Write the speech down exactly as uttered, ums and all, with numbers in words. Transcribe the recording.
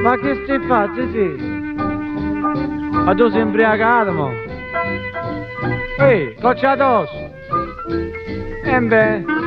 Ma che stai facendo, sì? Ma tu sei imbriacato, mo? Ehi, coccia addosso! E beh...